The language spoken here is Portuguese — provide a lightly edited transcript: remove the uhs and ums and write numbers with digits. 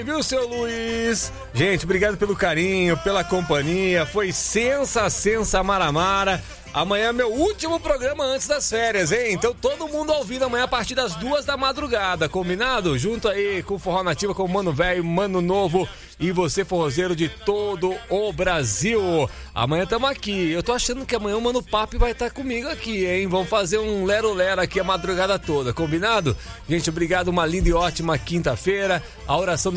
Viu, seu Luiz? Gente, obrigado pelo carinho, pela companhia. Foi sensa maramara. Amanhã é meu último programa antes das férias, hein? Então todo mundo ouvindo amanhã a partir das 2 da madrugada, combinado? Junto aí com o Forró Nativa, com o Mano Velho, Mano Novo e você, forrozeiro de todo o Brasil. Amanhã estamos aqui. Eu tô achando que amanhã o Mano Papi vai estar comigo aqui, hein? Vamos fazer um lero-lero aqui a madrugada toda, combinado? Gente, obrigado, uma linda e ótima quinta-feira. A oração do